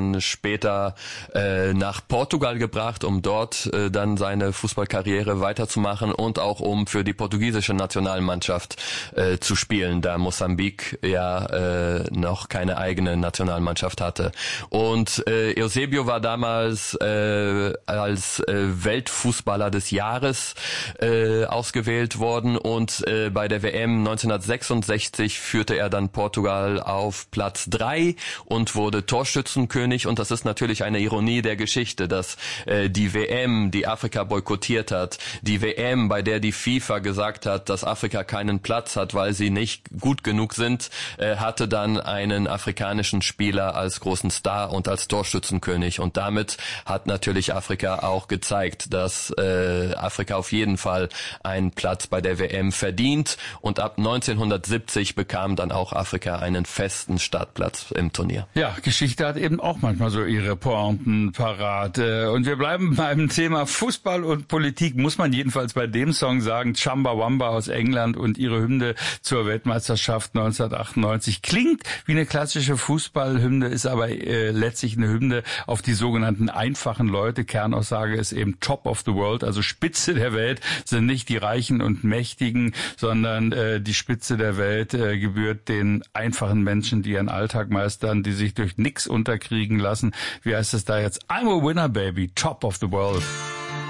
dann später nach Portugal gebracht, um dort dann seine Fußballkarriere weiterzumachen und auch um für die portugiesische Nationalmannschaft zu spielen, da Mosambik ja noch keine eigene Nationalmannschaft hatte. Und Eusebio war damals als Weltfußballer des Jahres ausgewählt worden und bei der WM 1966 führte er dann Portugal auf Platz 3 und wurde Torschützenkönig. Und das ist natürlich eine Ironie der Geschichte, dass die WM, die Afrika boykottiert hat, die WM, bei der die FIFA gesagt hat, dass Afrika keinen Platz hat, weil sie nicht gut genug sind, hatte dann einen afrikanischen Spieler als großen Star und als Torschützenkönig. Und damit hat natürlich Afrika auch gezeigt, dass Afrika auf jeden Fall einen Platz bei der WM verdient. Und ab 1970 bekam dann auch Afrika einen festen Startplatz im Turnier. Ja, Geschichte hat eben auch manchmal so ihre Pointen parat. Und wir bleiben beim Thema Fußball und Politik, muss man jedenfalls bei dem Song sagen. Chumbawamba aus England und ihre Hymne zur Weltmeisterschaft 1998 klingt wie eine klassische Fußballhymne, ist aber letztlich eine Hymne auf die sogenannten einfachen Leute. Kernaussage ist eben Top of the World, also Spitze der Welt sind nicht die Reichen und Mächtigen, sondern die Spitze der Welt gebührt den einfachen Menschen, die ihren Alltag meistern, die sich durch nichts unterkriegen lassen. Wie heißt es da jetzt? I'm a winner, baby, top of the world.